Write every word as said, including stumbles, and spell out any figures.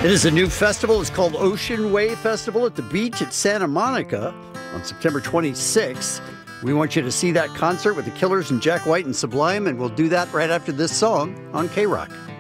It is a new festival. It's called Ocean Wave Festival at the beach at Santa Monica on September twenty-sixth. We want you to see that concert with the Killers and Jack White and Sublime, and we'll do that right after this song on K-Rock.